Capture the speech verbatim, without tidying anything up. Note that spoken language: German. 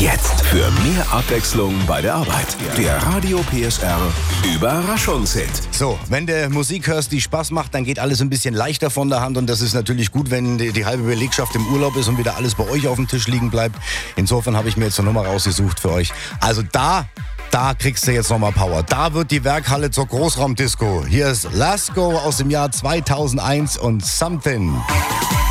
Jetzt für mehr Abwechslung bei der Arbeit. Der Radio P S R Überraschungshit. So, wenn du Musik hörst, die Spaß macht, dann geht alles ein bisschen leichter von der Hand und das ist natürlich gut, wenn die, die halbe Belegschaft im Urlaub ist und wieder alles bei euch auf dem Tisch liegen bleibt. Insofern habe ich mir jetzt eine Nummer rausgesucht für euch. Also da, da kriegst du jetzt nochmal Power. Da wird die Werkhalle zur Großraumdisco. Hier ist Lasco aus dem Jahr zweitausendeins und Something.